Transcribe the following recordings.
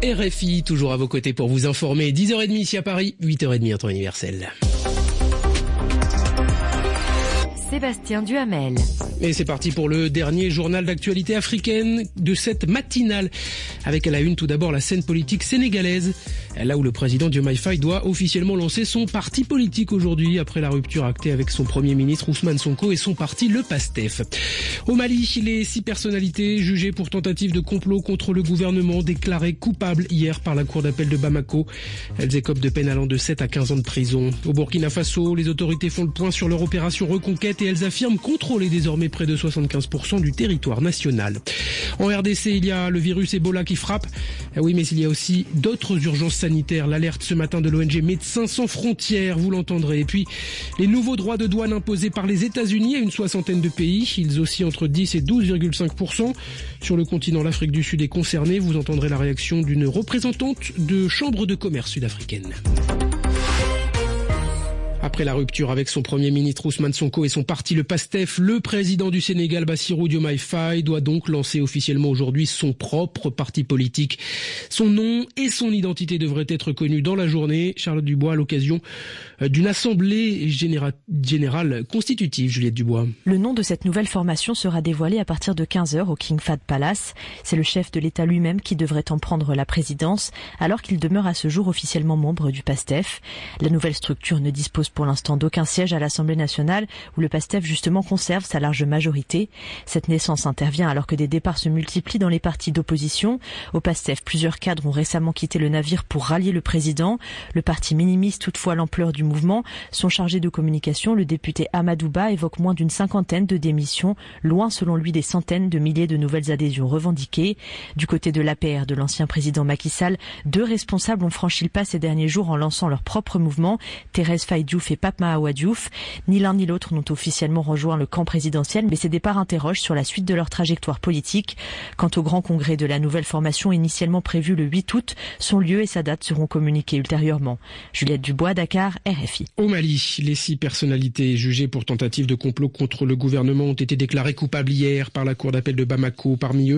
RFI, toujours à vos côtés pour vous informer. 10h30 ici à Paris, 8h30 en temps universel. Sébastien Duhamel. Et c'est parti pour le dernier journal d'actualité africaine de cette matinale. Avec à la une tout d'abord la scène politique sénégalaise. Là où le président Diomaye Faye doit officiellement lancer son parti politique aujourd'hui après la rupture actée avec son premier ministre Ousmane Sonko et son parti le PASTEF. Au Mali, les 6 personnalités jugées pour tentative de complot contre le gouvernement déclarées coupables hier par la cour d'appel de Bamako. Elles écopent de peine allant de 7 à 15 ans de prison. Au Burkina Faso, les autorités font le point sur leur opération Reconquête et elles affirment contrôler désormais près de 75% du territoire national. En RDC, il y a le virus Ebola qui frappe. Oui, mais il y a aussi d'autres urgences sanitaires. L'alerte ce matin de l'ONG Médecins sans frontières, vous l'entendrez. Et puis, les nouveaux droits de douane imposés par les États-Unis à une soixantaine de pays. Ils oscillent entre 10 et 12,5%. Sur le continent, l'Afrique du Sud est concernée. Vous entendrez la réaction d'une représentante de chambre de commerce sud-africaine. Après la rupture avec son premier ministre Ousmane Sonko et son parti le PASTEF, le président du Sénégal Bassirou Diomaye Faye doit donc lancer officiellement aujourd'hui son propre parti politique. Son nom et son identité devraient être connus dans la journée. Charlotte Dubois à l'occasion d'une assemblée générale constitutive. Juliette Dubois. Le nom de cette nouvelle formation sera dévoilé à partir de 15h au King Fahd Palace. C'est le chef de l'État lui-même qui devrait en prendre la présidence, alors qu'il demeure à ce jour officiellement membre du PASTEF. La nouvelle structure ne dispose pour l'instant d'aucun siège à l'Assemblée nationale où le PASTEF justement conserve sa large majorité. Cette naissance intervient alors que des départs se multiplient dans les partis d'opposition. Au PASTEF, plusieurs cadres ont récemment quitté le navire pour rallier le président. Le parti minimise toutefois l'ampleur du mouvement. Son chargé de communication, le député Amadou Ba, évoque moins d'une cinquantaine de démissions, loin selon lui des centaines de milliers de nouvelles adhésions revendiquées. Du côté de l'APR de l'ancien président Macky Sall, 2 responsables ont franchi le pas ces derniers jours en lançant leur propre mouvement, Thérèse Faye Diouf et Pape Mahawa Diouf. Ni l'un ni l'autre n'ont officiellement rejoint le camp présidentiel, mais ces départs interrogent sur la suite de leur trajectoire politique. Quant au grand congrès de la nouvelle formation initialement prévu le 8 août, son lieu et sa date seront communiqués ultérieurement. Juliette Dubois, Dakar, RFI. Au Mali, les 6 personnalités jugées pour tentative de complot contre le gouvernement ont été déclarées coupables hier par la cour d'appel de Bamako. Parmi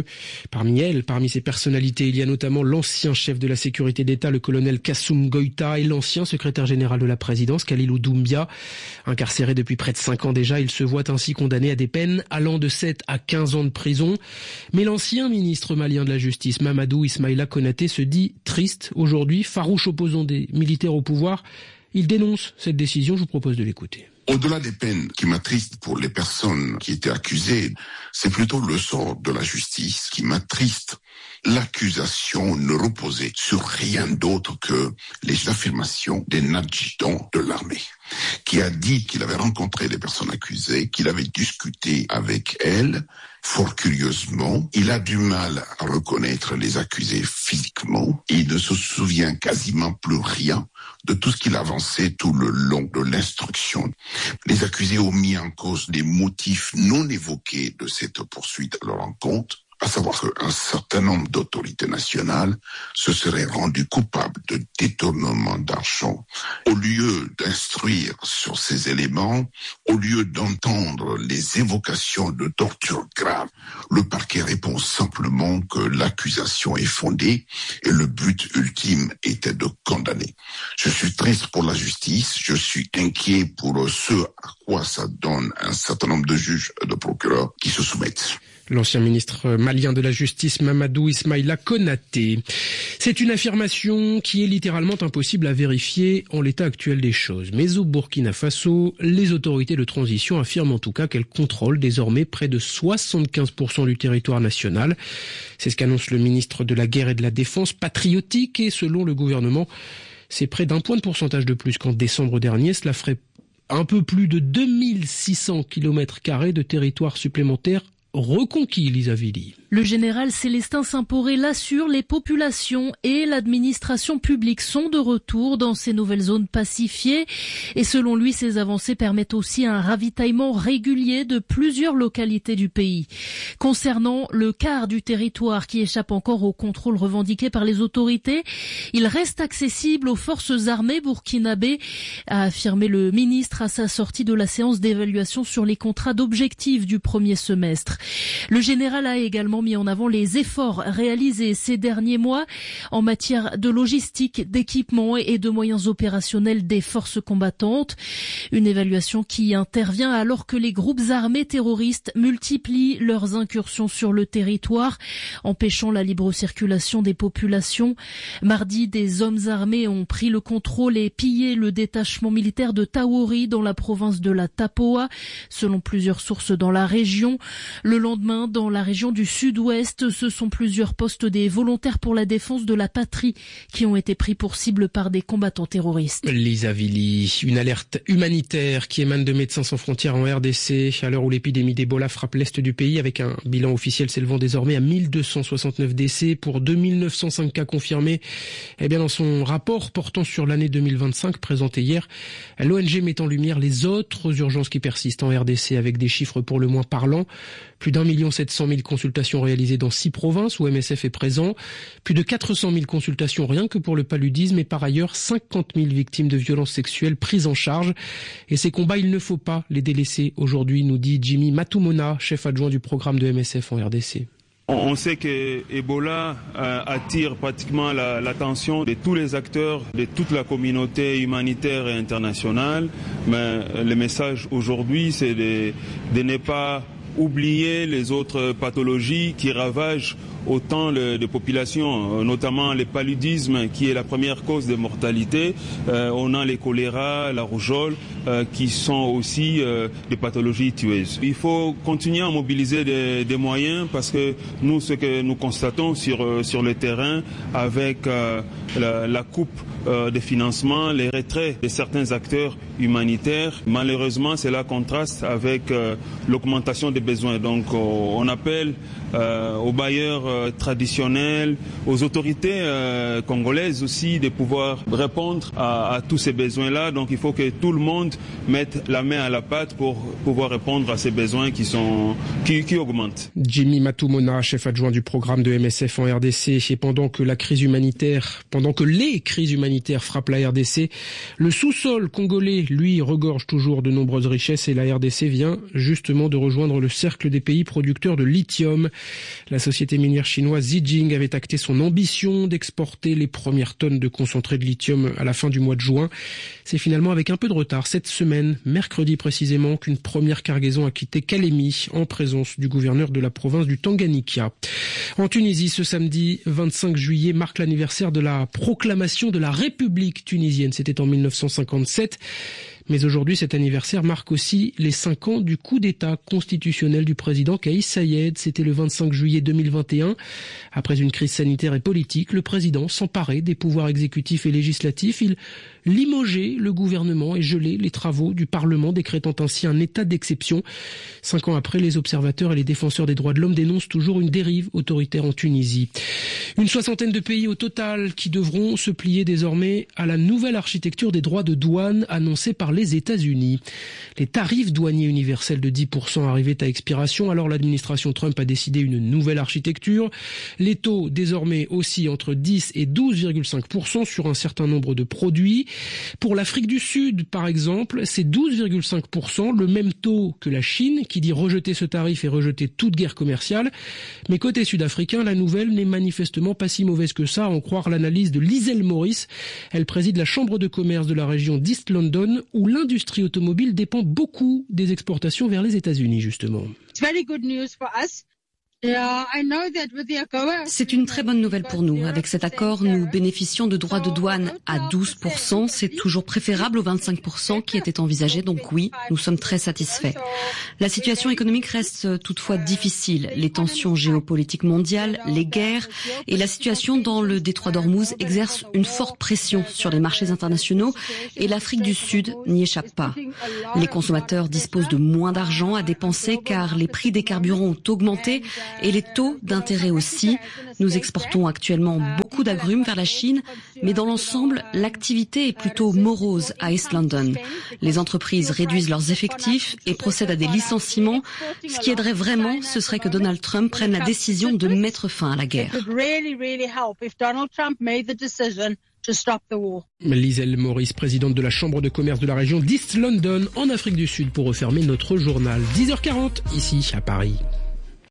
ces personnalités, il y a notamment l'ancien chef de la sécurité d'État, le colonel Kassoum Goïta, et l'ancien secrétaire général de la présidence, Kalilou Doumbia. Incarcéré depuis près de 5 ans déjà, il se voit ainsi condamné à des peines allant de 7 à 15 ans de prison. Mais l'ancien ministre malien de la Justice, Mamadou Ismaïla Konaté, se dit triste. Aujourd'hui, farouche opposant des militaires au pouvoir, il dénonce cette décision. Je vous propose de l'écouter. Au-delà des peines qui m'attristent pour les personnes qui étaient accusées, c'est plutôt le sort de la justice qui m'attriste. L'accusation ne reposait sur rien d'autre que les affirmations d'un adjudant de l'armée, qui a dit qu'il avait rencontré les personnes accusées, qu'il avait discuté avec elles. Fort curieusement, il a du mal à reconnaître les accusés physiquement. Il ne se souvient quasiment plus rien de tout ce qu'il avançait tout le long de l'instruction. Les accusés ont mis en cause des motifs non évoqués de cette poursuite à leur encontre, à savoir qu'un certain nombre d'autorités nationales se seraient rendues coupables de détournement d'argent. Au lieu d'instruire sur ces éléments, au lieu d'entendre les évocations de torture graves, le parquet répond simplement que l'accusation est fondée et le but ultime était de condamner. Je suis triste pour la justice, je suis inquiet pour ce à quoi ça donne un certain nombre de juges et de procureurs qui se soumettent. L'ancien ministre malien de la Justice, Mamadou Ismaïla Konaté. C'est une affirmation qui est littéralement impossible à vérifier en l'état actuel des choses. Mais au Burkina Faso, les autorités de transition affirment en tout cas qu'elles contrôlent désormais près de 75% du territoire national. C'est ce qu'annonce le ministre de la Guerre et de la Défense patriotique et selon le gouvernement, c'est près d'1 point de pourcentage de plus qu'en décembre dernier. Cela ferait un peu plus de 2600 km² de territoire supplémentaire reconquis, Lisa Villy. Le général Célestin Saint-Poré l'assure, les populations et l'administration publique sont de retour dans ces nouvelles zones pacifiées. Et selon lui, ces avancées permettent aussi un ravitaillement régulier de plusieurs localités du pays. Concernant le quart du territoire qui échappe encore au contrôle revendiqué par les autorités, il reste accessible aux forces armées burkinabées, a affirmé le ministre à sa sortie de la séance d'évaluation sur les contrats d'objectifs du premier semestre. Le général a également mis en avant les efforts réalisés ces derniers mois en matière de logistique, d'équipement et de moyens opérationnels des forces combattantes. Une évaluation qui intervient alors que les groupes armés terroristes multiplient leurs incursions sur le territoire, empêchant la libre circulation des populations. Mardi, des hommes armés ont pris le contrôle et pillé le détachement militaire de Tawori dans la province de la Tapoa, selon plusieurs sources dans la région. Le lendemain, dans la région du sud-ouest, ce sont plusieurs postes des volontaires pour la défense de la patrie qui ont été pris pour cible par des combattants terroristes. Lisa Villy, une alerte humanitaire qui émane de Médecins sans frontières en RDC à l'heure où l'épidémie d'Ebola frappe l'est du pays avec un bilan officiel s'élevant désormais à 1269 décès pour 2905 cas confirmés. Eh bien, dans son rapport portant sur l'année 2025 présenté hier, l'ONG met en lumière les autres urgences qui persistent en RDC avec des chiffres pour le moins parlants. Plus d'1 700 000 consultations réalisées dans 6 provinces où MSF est présent. Plus de 400 000 consultations rien que pour le paludisme et par ailleurs 50 000 victimes de violences sexuelles prises en charge. Et ces combats, il ne faut pas les délaisser aujourd'hui, nous dit Jimmy Matumona, chef adjoint du programme de MSF en RDC. On sait que Ebola attire pratiquement l'attention de tous les acteurs, de toute la communauté humanitaire et internationale. Mais le message aujourd'hui, c'est de ne pas oublier les autres pathologies qui ravagent autant de populations, notamment le paludisme qui est la première cause de mortalité. On a les choléra, la rougeole qui sont aussi des pathologies tueuses. Il faut continuer à mobiliser des moyens parce que nous, ce que nous constatons sur le terrain avec la coupe des financements, les retraits de certains acteurs humanitaires, malheureusement cela contraste avec l'augmentation des besoins. Donc on appelle aux bailleurs traditionnels, aux autorités congolaises aussi de pouvoir répondre à tous ces besoins-là. Donc il faut que tout le monde mette la main à la pâte pour pouvoir répondre à ces besoins qui augmentent. Jimmy Matumona, chef adjoint du programme de MSF en RDC. Et pendant que les crises humanitaires frappent la RDC, le sous-sol congolais, lui, regorge toujours de nombreuses richesses et la RDC vient justement de rejoindre le cercle des pays producteurs de lithium. La société minière chinoise Zijin avait acté son ambition d'exporter les premières tonnes de concentré de lithium à la fin du mois de juin. C'est finalement avec un peu de retard cette semaine, mercredi précisément, qu'une première cargaison a quitté Kalemi en présence du gouverneur de la province du Tanganyika. En Tunisie, ce samedi 25 juillet marque l'anniversaire de la proclamation de la République tunisienne. C'était en 1957. Mais aujourd'hui, cet anniversaire marque aussi les 5 ans du coup d'État constitutionnel du président Kais Saied. C'était le 25 juillet 2021. Après une crise sanitaire et politique, le président s'emparait des pouvoirs exécutifs et législatifs. Il limogeait le gouvernement et gelait les travaux du Parlement, décrétant ainsi un état d'exception. 5 ans après, les observateurs et les défenseurs des droits de l'homme dénoncent toujours une dérive autoritaire en Tunisie. Une 60aine de pays au total qui devront se plier désormais à la nouvelle architecture des droits de douane annoncée par les États-Unis. Les tarifs douaniers universels de 10% arrivaient à expiration, alors l'administration Trump a décidé une nouvelle architecture. Les taux désormais oscillent entre 10 et 12,5% sur un certain nombre de produits. Pour l'Afrique du Sud, par exemple, c'est 12,5%, le même taux que la Chine, qui dit rejeter ce tarif et rejeter toute guerre commerciale. Mais côté sud-africain, la nouvelle n'est manifestement pas si mauvaise que ça, à en croire l'analyse de Liesl Morris. Elle préside la chambre de commerce de la région d'East London, où l'industrie automobile dépend beaucoup des exportations vers les États-Unis, justement. It's very good news for us. C'est une très bonne nouvelle pour nous. Avec cet accord, nous bénéficions de droits de douane à 12%. C'est toujours préférable aux 25% qui étaient envisagés. Donc oui, nous sommes très satisfaits. La situation économique reste toutefois difficile. Les tensions géopolitiques mondiales, les guerres et la situation dans le détroit d'Ormuz exercent une forte pression sur les marchés internationaux et l'Afrique du Sud n'y échappe pas. Les consommateurs disposent de moins d'argent à dépenser car les prix des carburants ont augmenté et les taux d'intérêt aussi. Nous exportons actuellement beaucoup d'agrumes vers la Chine, mais dans l'ensemble, l'activité est plutôt morose à East London. Les entreprises réduisent leurs effectifs et procèdent à des licenciements. Ce qui aiderait vraiment, ce serait que Donald Trump prenne la décision de mettre fin à la guerre. Liesl Morris, présidente de la Chambre de commerce de la région d'East London en Afrique du Sud, pour refermer notre journal. 10h40 ici à Paris.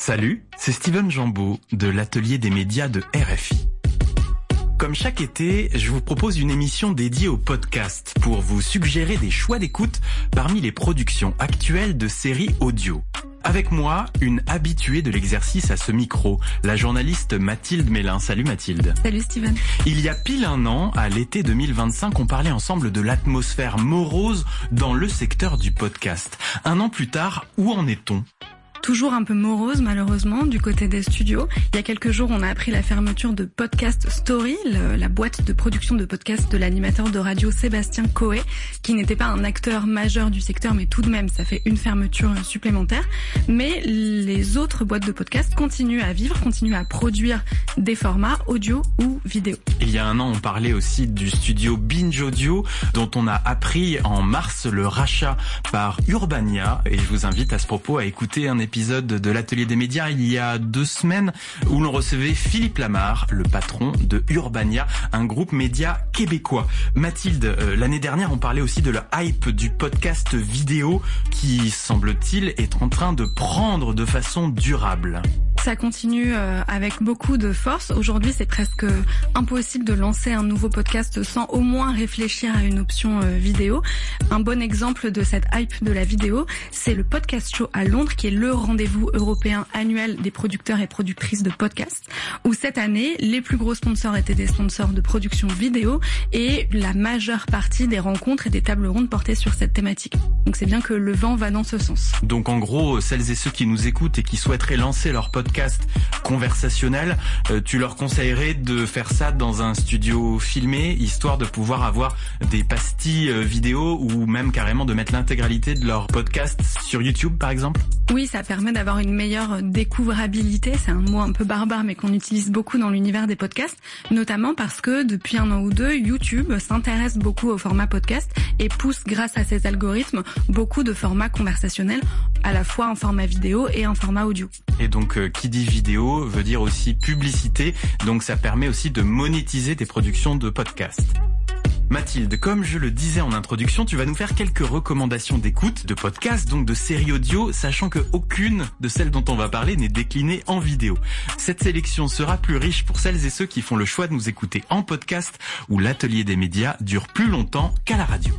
Salut, c'est Steven Jambeau de l'Atelier des médias de RFI. Comme chaque été, je vous propose une émission dédiée au podcast pour vous suggérer des choix d'écoute parmi les productions actuelles de séries audio. Avec moi, une habituée de l'exercice à ce micro, la journaliste Mathilde Mélin. Salut Mathilde. Salut Steven. Il y a pile un an, à l'été 2025, on parlait ensemble de l'atmosphère morose dans le secteur du podcast. Un an plus tard, où en est-on ? Toujours un peu morose malheureusement du côté des studios. Il y a quelques jours, on a appris la fermeture de Podcast Story, la boîte de production de podcasts de l'animateur de radio Sébastien Coé, qui n'était pas un acteur majeur du secteur, mais tout de même, ça fait une fermeture supplémentaire. Mais les autres boîtes de podcasts continuent à vivre, continuent à produire des formats audio ou vidéo. Il y a un an, on parlait aussi du studio Binge Audio, dont on a appris en mars le rachat par Urbania. Et je vous invite à ce propos à écouter un épisode de l'Atelier des médias il y a 2 semaines où l'on recevait Philippe Lamarre, le patron de Urbania, un groupe média québécois. Mathilde, l'année dernière, on parlait aussi de la hype du podcast vidéo qui, semble-t-il, est en train de prendre de façon durable. Ça continue avec beaucoup de force. Aujourd'hui, c'est presque impossible de lancer un nouveau podcast sans au moins réfléchir à une option vidéo. Un bon exemple de cette hype de la vidéo, c'est le Podcast Show à Londres, qui est le rendez-vous européen annuel des producteurs et productrices de podcasts, où cette année, les plus gros sponsors étaient des sponsors de production vidéo et la majeure partie des rencontres et des tables rondes portaient sur cette thématique. Donc c'est bien que le vent va dans ce sens. Donc en gros, celles et ceux qui nous écoutent et qui souhaiteraient lancer leur podcast conversationnel, tu leur conseillerais de faire ça dans un studio filmé, histoire de pouvoir avoir des pastilles vidéo ou même carrément de mettre l'intégralité de leur podcast sur YouTube par exemple ? Oui, ça permet d'avoir une meilleure découvrabilité. C'est un mot un peu barbare mais qu'on utilise beaucoup dans l'univers des podcasts, notamment parce que depuis 1 an ou 2, YouTube s'intéresse beaucoup au format podcast et pousse grâce à ses algorithmes beaucoup de formats conversationnels, à la fois en format vidéo et en format audio. Et donc qui dit vidéo veut dire aussi publicité, donc ça permet aussi de monétiser tes productions de podcast. Mathilde, comme je le disais en introduction, tu vas nous faire quelques recommandations d'écoute, de podcasts, donc de séries audio, sachant que aucune de celles dont on va parler n'est déclinée en vidéo. Cette sélection sera plus riche pour celles et ceux qui font le choix de nous écouter en podcast, où l'Atelier des médias dure plus longtemps qu'à la radio.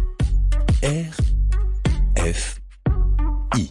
RFI.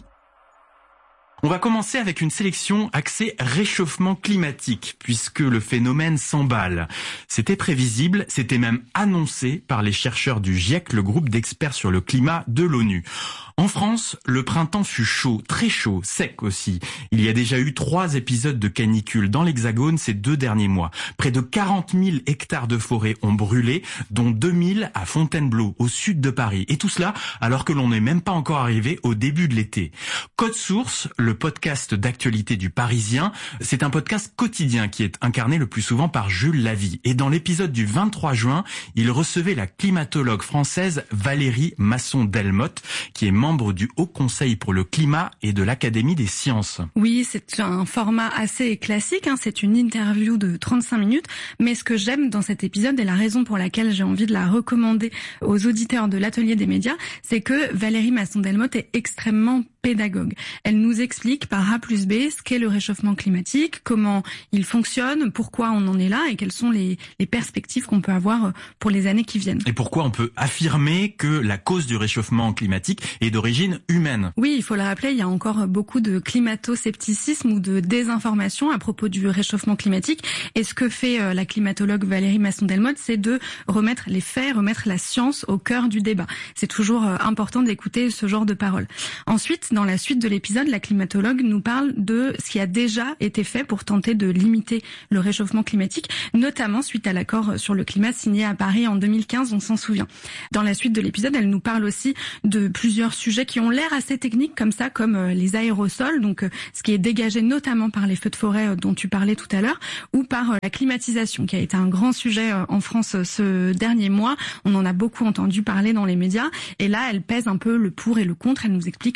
On va commencer avec une sélection axée réchauffement climatique, puisque le phénomène s'emballe. C'était prévisible, c'était même annoncé par les chercheurs du GIEC, le groupe d'experts sur le climat de l'ONU. En France, le printemps fut chaud, très chaud, sec aussi. Il y a déjà eu 3 épisodes de canicule dans l'Hexagone ces 2 derniers mois. Près de 40 000 hectares de forêt ont brûlé, dont 2 000 à Fontainebleau, au sud de Paris. Et tout cela alors que l'on n'est même pas encore arrivé au début de l'été. Code Source, le podcast d'actualité du Parisien, c'est un podcast quotidien qui est incarné le plus souvent par Jules Lavie. Et dans l'épisode du 23 juin, il recevait la climatologue française Valérie Masson-Delmotte, qui est membre du Haut Conseil pour le climat et de l'Académie des sciences. Oui, c'est un format assez classique, c'est une interview de 35 minutes, mais ce que j'aime dans cet épisode et la raison pour laquelle j'ai envie de la recommander aux auditeurs de l'Atelier des médias, c'est que Valérie Masson-Delmotte est extrêmement pédagogue. Elle nous explique par A plus B ce qu'est le réchauffement climatique, comment il fonctionne, pourquoi on en est là et quelles sont les perspectives qu'on peut avoir pour les années qui viennent. Et pourquoi on peut affirmer que la cause du réchauffement climatique est d'origine humaine. Oui, il faut le rappeler, il y a encore beaucoup de climato-scepticisme ou de désinformation à propos du réchauffement climatique. Et ce que fait la climatologue Valérie Masson-Delmotte, c'est de remettre les faits, remettre la science au cœur du débat. C'est toujours important d'écouter ce genre de paroles. Ensuite, dans la suite de l'épisode, la climatologue nous parle de ce qui a déjà été fait pour tenter de limiter le réchauffement climatique, notamment suite à l'accord sur le climat signé à Paris en 2015, on s'en souvient. Dans la suite de l'épisode, elle nous parle aussi de plusieurs sujets qui ont l'air assez techniques comme ça, comme les aérosols, donc ce qui est dégagé notamment par les feux de forêt dont tu parlais tout à l'heure, ou par la climatisation, qui a été un grand sujet en France ce dernier mois. On en a beaucoup entendu parler dans les médias, et là, elle pèse un peu le pour et le contre. Elle nous explique ce qui est bien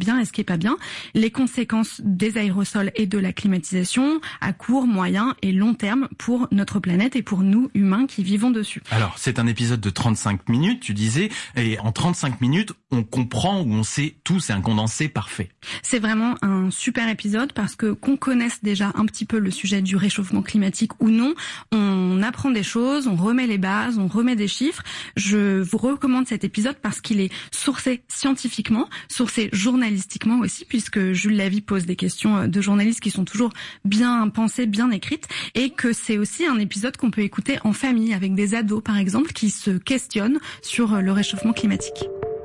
bien et ce qui est pas bien, les conséquences des aérosols et de la climatisation à court, moyen et long terme pour notre planète et pour nous humains qui vivons dessus. Alors, c'est un épisode de 35 minutes, tu disais, et en 35 minutes, on comprend ou on sait tout, c'est un condensé parfait. C'est vraiment un super épisode parce que qu'on connaisse déjà un petit peu le sujet du réchauffement climatique ou non, on apprend des choses, on remet les bases, on remet des chiffres. Je vous recommande cet épisode parce qu'il est sourcé scientifiquement, sourcé journalistiquement aussi, puisque Jules Lavie pose des questions de journalistes qui sont toujours bien pensées, bien écrites, et que c'est aussi un épisode qu'on peut écouter en famille avec des ados par exemple qui se questionnent sur le réchauffement climatique.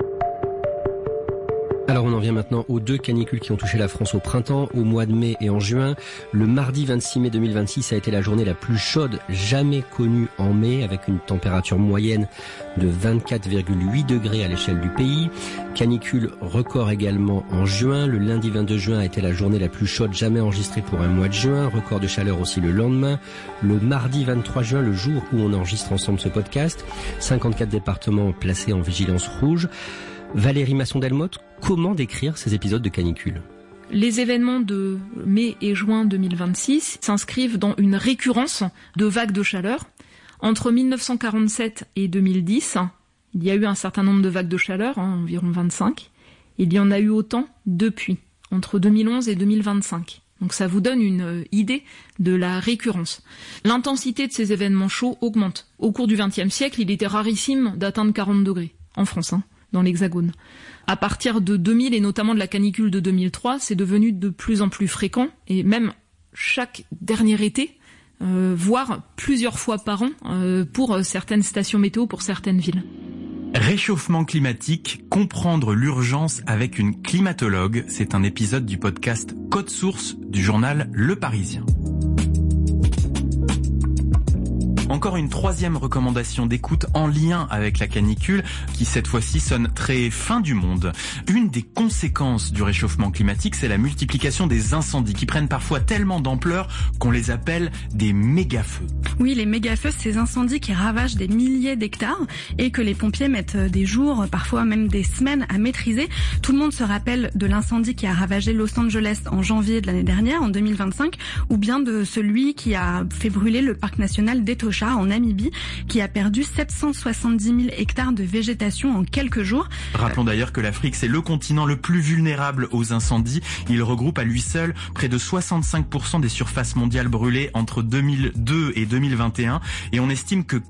Alors on en vient maintenant aux 2 canicules qui ont touché la France au printemps, au mois de mai et en juin. Le mardi 26 mai 2026 a été la journée la plus chaude jamais connue en mai, avec une température moyenne de 24,8 degrés à l'échelle du pays. Canicule record également en juin. Le lundi 22 juin a été la journée la plus chaude jamais enregistrée pour un mois de juin. Record de chaleur aussi le lendemain. Le mardi 23 juin, le jour où on enregistre ensemble ce podcast, 54 départements placés en vigilance rouge. Valérie Masson-Delmotte, comment décrire ces épisodes de canicule ? Les événements de mai et juin 2026 s'inscrivent dans une récurrence de vagues de chaleur. Entre 1947 et 2010, il y a eu un certain nombre de vagues de chaleur, environ 25. Il y en a eu autant depuis, entre 2011 et 2025. Donc ça vous donne une idée de la récurrence. L'intensité de ces événements chauds augmente. Au cours du XXe siècle, il était rarissime d'atteindre 40 degrés, en France, dans l'Hexagone. À partir de 2000 et notamment de la canicule de 2003, c'est devenu de plus en plus fréquent et même chaque dernier été, voire plusieurs fois par an pour certaines stations météo, pour certaines villes. Réchauffement climatique, comprendre l'urgence avec une climatologue, c'est un épisode du podcast Code Source du journal Le Parisien. Encore une 3e recommandation d'écoute en lien avec la canicule qui cette fois-ci sonne très fin du monde. Une des conséquences du réchauffement climatique, c'est la multiplication des incendies qui prennent parfois tellement d'ampleur qu'on les appelle des méga-feux. Oui, les méga-feux, ces incendies qui ravagent des milliers d'hectares et que les pompiers mettent des jours, parfois même des semaines à maîtriser. Tout le monde se rappelle de l'incendie qui a ravagé Los Angeles en janvier de l'année dernière, en 2025, ou bien de celui qui a fait brûler le parc national d'Etosha en Namibie, qui a perdu 770 000 hectares de végétation en quelques jours. Rappelons d'ailleurs que l'Afrique, c'est le continent le plus vulnérable aux incendies. Il regroupe à lui seul près de 65% des surfaces mondiales brûlées entre 2002 et 2021. Et on estime que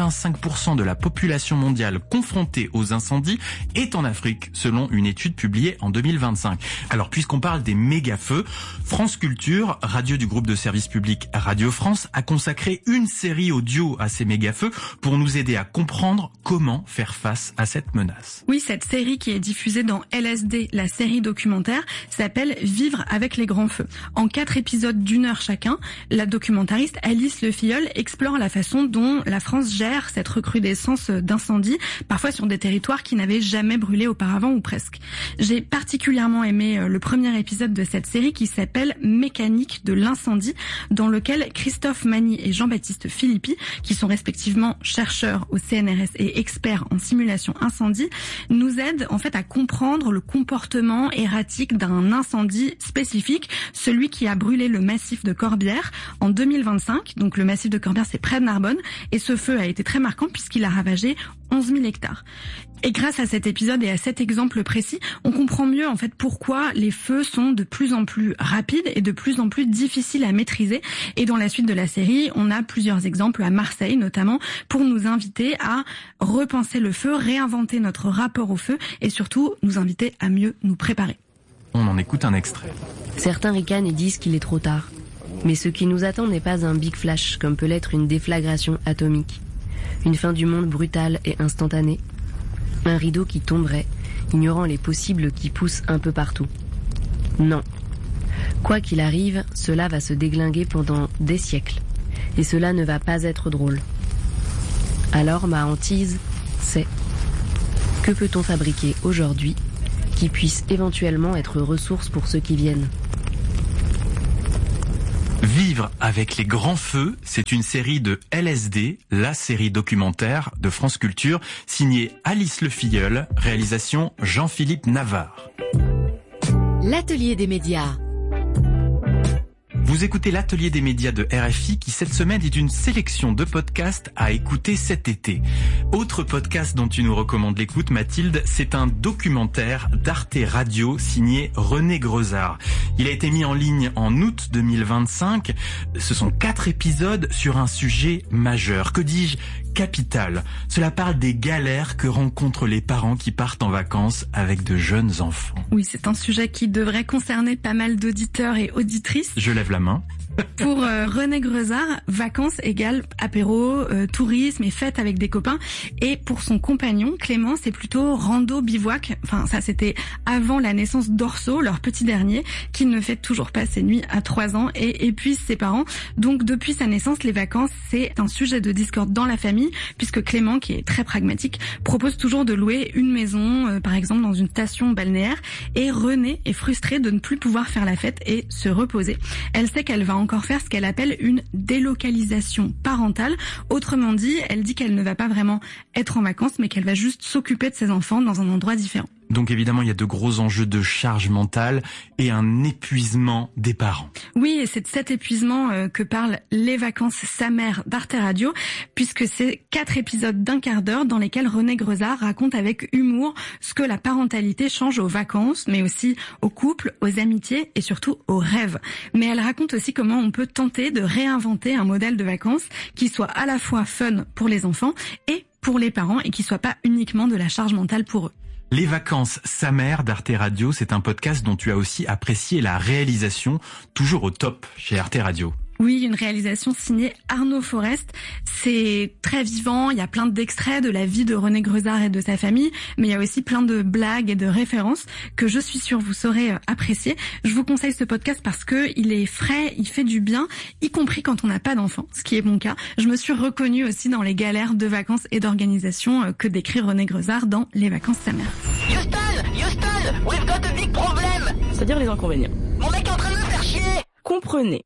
85% de la population mondiale confrontée aux incendies est en Afrique, selon une étude publiée en 2025. Alors, puisqu'on parle des méga-feux, France Culture, radio du groupe de service public Radio France, a consacré une série audio à ces méga-feux pour nous aider à comprendre comment faire face à cette menace. Oui, cette série qui est diffusée dans LSD, la série documentaire, s'appelle Vivre avec les grands feux. En 4 épisodes d'1 heure chacun, la documentariste Alice Le Filleul explore la façon dont la France gère cette recrudescence d'incendies, parfois sur des territoires qui n'avaient jamais brûlé auparavant ou presque. J'ai particulièrement aimé le premier épisode de cette série qui s'appelle Mécanique de l'incendie, dans lequel Christophe Magny et Jean-Baptiste Philippi, qui sont respectivement chercheurs au CNRS et experts en simulation incendie, nous aident en fait à comprendre le comportement erratique d'un incendie spécifique, celui qui a brûlé le massif de Corbières en 2025. Donc le massif de Corbières, c'est près de Narbonne, et ce feu a été très marquant puisqu'il a ravagé 11 000 hectares. Et grâce à cet épisode et à cet exemple précis, on comprend mieux en fait pourquoi les feux sont de plus en plus rapides et de plus en plus difficiles à maîtriser. Et dans la suite de la série, on a plusieurs exemples à Marseille notamment pour nous inviter à repenser le feu, réinventer notre rapport au feu et surtout nous inviter à mieux nous préparer. On en écoute un extrait. Certains ricanent et disent qu'il est trop tard. Mais ce qui nous attend n'est pas un big flash comme peut l'être une déflagration atomique. Une fin du monde brutale et instantanée. Un rideau qui tomberait, ignorant les possibles qui poussent un peu partout. Non. Quoi qu'il arrive, cela va se déglinguer pendant des siècles. Et cela ne va pas être drôle. Alors ma hantise, c'est: que peut-on fabriquer aujourd'hui qui puisse éventuellement être ressource pour ceux qui viennent ? Vivre avec les grands feux, c'est une série de LSD, la série documentaire de France Culture, signée Alice Le Filleul, réalisation Jean-Philippe Navarre. L'atelier des médias. Vous écoutez l'atelier des médias de RFI qui cette semaine est une sélection de podcasts à écouter cet été. Autre podcast dont tu nous recommandes l'écoute, Mathilde, c'est un documentaire d'Arte Radio signé René Grezard. Il a été mis en ligne en août 2025. Ce sont 4 épisodes sur un sujet majeur. Que dis-je ? Capital. Cela parle des galères que rencontrent les parents qui partent en vacances avec de jeunes enfants. Oui, c'est un sujet qui devrait concerner pas mal d'auditeurs et auditrices. Je lève la main. Pour René Grezard, vacances égale apéro, tourisme et fête avec des copains. Et pour son compagnon, Clément, c'est plutôt rando bivouac. Enfin, ça c'était avant la naissance d'Orso, leur petit dernier, qui ne fait toujours pas ses nuits à 3 ans et épuise ses parents. Donc depuis sa naissance, les vacances, c'est un sujet de discorde dans la famille, puisque Clément, qui est très pragmatique, propose toujours de louer une maison, par exemple dans une station balnéaire. Et René est frustrée de ne plus pouvoir faire la fête et se reposer. Elle sait qu'elle va encore faire ce qu'elle appelle une délocalisation parentale. Autrement dit, elle dit qu'elle ne va pas vraiment être en vacances, mais qu'elle va juste s'occuper de ses enfants dans un endroit différent. Donc évidemment, il y a de gros enjeux de charge mentale et un épuisement des parents. Oui, et c'est de cet épuisement que parlent Les vacances sa mère d'Arte Radio, puisque c'est 4 épisodes d'1 quart d'heure dans lesquels René Grezard raconte avec humour ce que la parentalité change aux vacances, mais aussi aux couples, aux amitiés et surtout aux rêves. Mais elle raconte aussi comment on peut tenter de réinventer un modèle de vacances qui soit à la fois fun pour les enfants et pour les parents et qui soit pas uniquement de la charge mentale pour eux. Les vacances sa mère d'Arte Radio, c'est un podcast dont tu as aussi apprécié la réalisation, toujours au top chez Arte Radio. Oui, une réalisation signée Arnaud Forest. C'est très vivant, il y a plein d'extraits de la vie de René Grezard et de sa famille, mais il y a aussi plein de blagues et de références que je suis sûre vous saurez apprécier. Je vous conseille ce podcast parce que il est frais, il fait du bien, y compris quand on n'a pas d'enfant, ce qui est mon cas. Je me suis reconnue aussi dans les galères de vacances et d'organisation que décrit René Grezard dans Les vacances sa mère. Houston, we've got a big problem. C'est-à-dire les inconvénients. Mon mec est en train de me faire chier. Comprenez.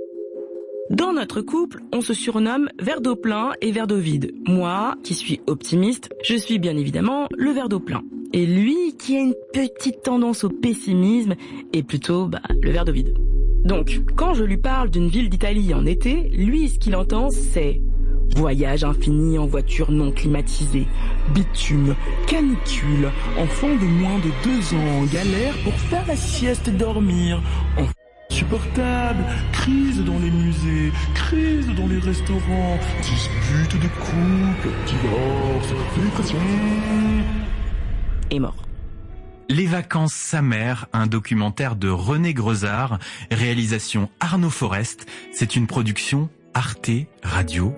Dans notre couple, on se surnomme verre d'eau plein et verre d'eau vide. Moi, qui suis optimiste, je suis bien évidemment le verre d'eau plein. Et lui, qui a une petite tendance au pessimisme, est plutôt le verre d'eau vide. Donc, quand je lui parle d'une ville d'Italie en été, lui, ce qu'il entend, c'est voyage infini en voiture non climatisée, bitume, canicule, enfant de moins de 2 ans en galère pour faire la sieste et dormir, insupportable, crise dans les musées, crise dans les restaurants, dispute de couple, divorce, dépression. Et mort. Les vacances sa mère, un documentaire de René Grezard, réalisation Arnaud Forest, c'est une production arteradio.com.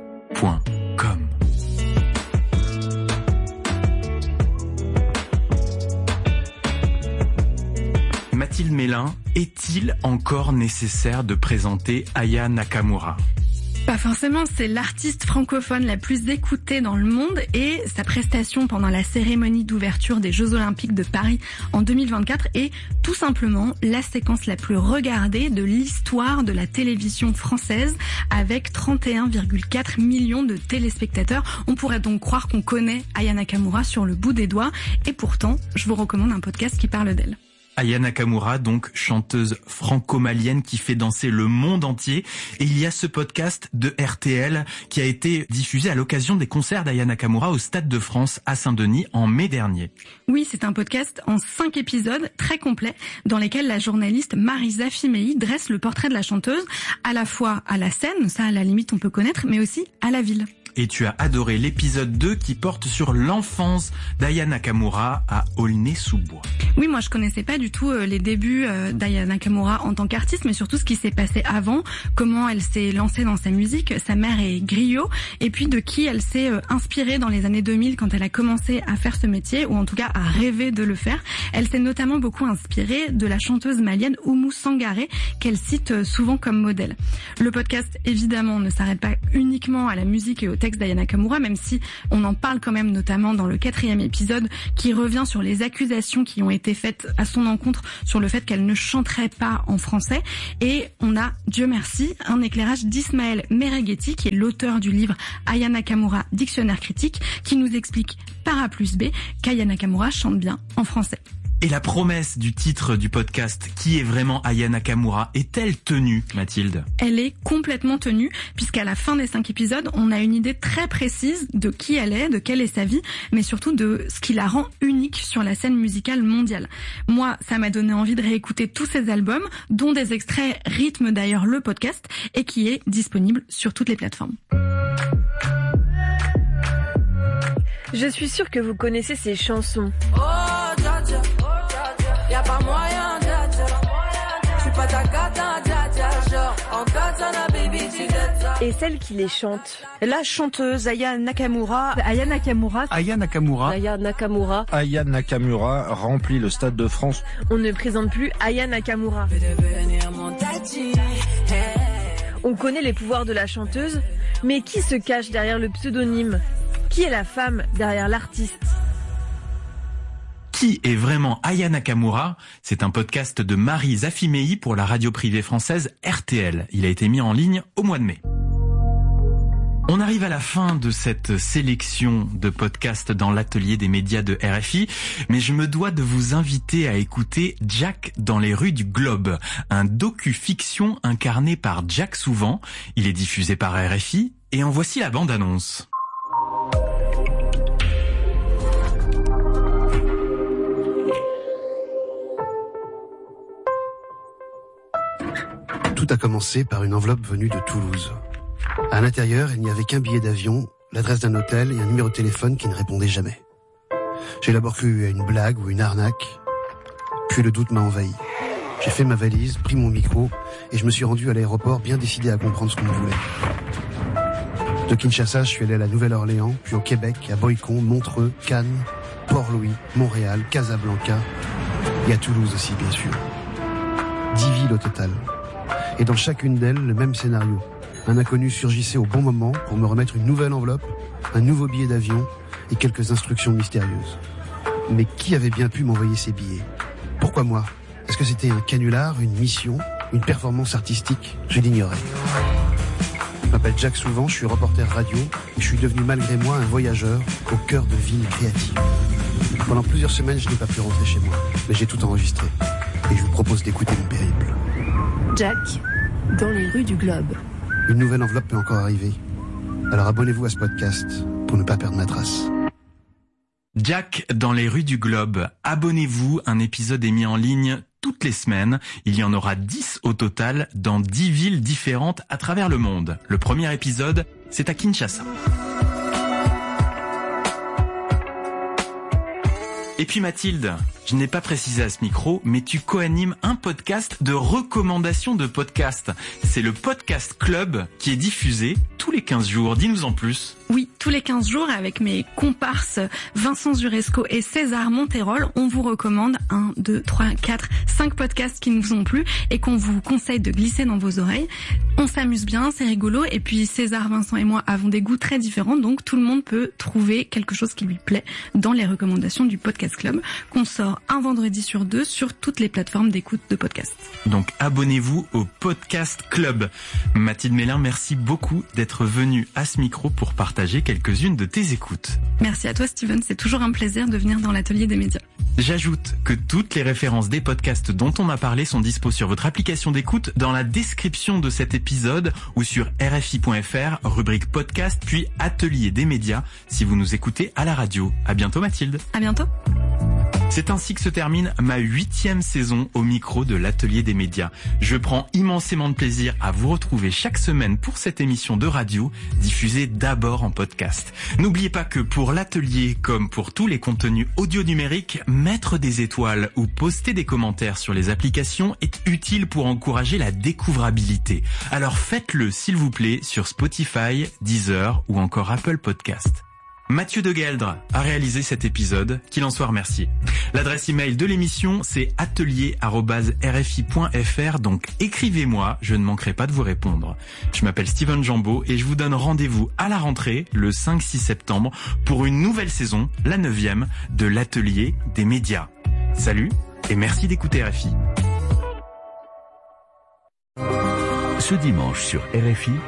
Mathilde Mélin, est-il encore nécessaire de présenter Aya Nakamura ? Pas forcément, c'est l'artiste francophone la plus écoutée dans le monde et sa prestation pendant la cérémonie d'ouverture des Jeux Olympiques de Paris en 2024 est tout simplement la séquence la plus regardée de l'histoire de la télévision française avec 31,4 millions de téléspectateurs. On pourrait donc croire qu'on connaît Aya Nakamura sur le bout des doigts et pourtant, je vous recommande un podcast qui parle d'elle. Aya Nakamura, donc chanteuse franco-malienne qui fait danser le monde entier. Et il y a ce podcast de RTL qui a été diffusé à l'occasion des concerts d'Aya Nakamura au Stade de France à Saint-Denis en mai dernier. Oui, c'est un podcast en 5 épisodes très complets dans lesquels la journaliste Marisa Fimei dresse le portrait de la chanteuse à la fois à la scène, ça à la limite on peut connaître, mais aussi à la ville. Et tu as adoré l'épisode 2 qui porte sur l'enfance d'Aya Nakamura à Aulnay-sous-Bois. Oui, moi je connaissais pas du tout les débuts d'Aya Nakamura en tant qu'artiste, mais surtout ce qui s'est passé avant, comment elle s'est lancée dans sa musique. Sa mère est griot, et puis de qui elle s'est inspirée dans les années 2000 quand elle a commencé à faire ce métier, ou en tout cas à rêver de le faire. Elle s'est notamment beaucoup inspirée de la chanteuse malienne Oumou Sangaré, qu'elle cite souvent comme modèle. Le podcast, évidemment, ne s'arrête pas uniquement à la musique et au texte d'Aya Nakamura, même si on en parle quand même notamment dans le 4e épisode qui revient sur les accusations qui ont été faites à son encontre sur le fait qu'elle ne chanterait pas en français. Et on a, Dieu merci, un éclairage d'Ismaël Mereghetti, qui est l'auteur du livre Aya Nakamura, dictionnaire critique, qui nous explique par A plus B qu'Aya Nakamura chante bien en français. Et la promesse du titre du podcast, qui est vraiment Aya Nakamura, est-elle tenue, Mathilde? Elle est complètement tenue, puisqu'à la fin des 5 épisodes, on a une idée très précise de qui elle est, de quelle est sa vie, mais surtout de ce qui la rend unique sur la scène musicale mondiale. Moi, ça m'a donné envie de réécouter tous ses albums, dont des extraits rythment d'ailleurs le podcast, et qui est disponible sur toutes les plateformes. Je suis sûre que vous connaissez ces chansons. Y'a pas moyen, je suis pas ta gata, genre en katana baby, tu ça. Et celle qui les chante. La chanteuse Aya Nakamura. Aya Nakamura. Aya Nakamura. Aya Nakamura. Aya Nakamura remplit le Stade de France. On ne présente plus Aya Nakamura. On connaît les pouvoirs de la chanteuse, mais qui se cache derrière le pseudonyme? Qui est la femme derrière l'artiste? Qui est vraiment Aya Nakamura? C'est un podcast de Marie Zafimei pour la radio privée française RTL. Il a été mis en ligne au mois de mai. On arrive à la fin de cette sélection de podcasts dans l'atelier des médias de RFI, mais je me dois de vous inviter à écouter Jack dans les rues du Globe, un docu-fiction incarné par Jack Souvent. Il est diffusé par RFI et en voici la bande-annonce. Tout a commencé par une enveloppe venue de Toulouse. À l'intérieur, il n'y avait qu'un billet d'avion, l'adresse d'un hôtel et un numéro de téléphone qui ne répondait jamais. J'ai d'abord cru à une blague ou une arnaque, puis le doute m'a envahi. J'ai fait ma valise, pris mon micro et je me suis rendu à l'aéroport bien décidé à comprendre ce qu'on me voulait. De Kinshasa, je suis allé à la Nouvelle-Orléans, puis au Québec, à Boycon, Montreux, Cannes, Port-Louis, Montréal, Casablanca et à Toulouse aussi, bien sûr. 10 villes au total. Et dans chacune d'elles, le même scénario. Un inconnu surgissait au bon moment pour me remettre une nouvelle enveloppe, un nouveau billet d'avion et quelques instructions mystérieuses. Mais qui avait bien pu m'envoyer ces billets? Pourquoi moi? Est-ce que c'était un canular, une mission, une performance artistique? Je l'ignorais. Je m'appelle Jack Souvent, je suis reporter radio et je suis devenu malgré moi un voyageur au cœur de villes créatives. Pendant plusieurs semaines, je n'ai pas pu rentrer chez moi, mais j'ai tout enregistré. Et je vous propose d'écouter mon périple. Jack, dans les rues du Globe. Une nouvelle enveloppe peut encore arriver. Alors abonnez-vous à ce podcast pour ne pas perdre ma trace. Jack dans les rues du Globe. Abonnez-vous, un épisode est mis en ligne toutes les semaines. Il y en aura 10 au total dans 10 villes différentes à travers le monde. Le premier épisode, c'est à Kinshasa. Et puis Mathilde, je n'ai pas précisé à ce micro, mais tu co-animes un podcast de recommandations de podcasts. C'est le Podcast Club qui est diffusé tous les 15 jours. Dis-nous en plus. Oui, tous les 15 jours, avec mes comparses Vincent Zuresco et César Monterol, on vous recommande 1, 2, 3, 4, 5 podcasts qui nous ont plu et qu'on vous conseille de glisser dans vos oreilles. On s'amuse bien, c'est rigolo, et puis César, Vincent et moi avons des goûts très différents, donc tout le monde peut trouver quelque chose qui lui plaît dans les recommandations du Podcast Club, qu'on sort un vendredi sur 2 sur toutes les plateformes d'écoute de podcasts. Donc abonnez-vous au Podcast Club. Mathilde Mélin, merci beaucoup d'être venue à ce micro pour partager quelques-unes de tes écoutes. Merci à toi Steven, c'est toujours un plaisir de venir dans l'atelier des médias. J'ajoute que toutes les références des podcasts dont on a parlé sont dispo sur votre application d'écoute dans la description de cet épisode ou sur rfi.fr, rubrique podcast, puis atelier des médias si vous nous écoutez à la radio. À bientôt Mathilde. À bientôt. C'est ainsi que se termine ma 8e saison au micro de l'Atelier des médias. Je prends immensément de plaisir à vous retrouver chaque semaine pour cette émission de radio, diffusée d'abord en podcast. N'oubliez pas que pour l'Atelier, comme pour tous les contenus audio numériques, mettre des étoiles ou poster des commentaires sur les applications est utile pour encourager la découvrabilité. Alors faites-le s'il vous plaît sur Spotify, Deezer ou encore Apple Podcast. Mathieu de Gueldre a réalisé cet épisode, qu'il en soit remercié. L'adresse email de l'émission, c'est atelier@rfi.fr, donc écrivez-moi, je ne manquerai pas de vous répondre. Je m'appelle Steven Jambeau et je vous donne rendez-vous à la rentrée, le 5-6 septembre, pour une nouvelle saison, la 9e, de l'Atelier des médias. Salut et merci d'écouter RFI. Ce dimanche sur RFI,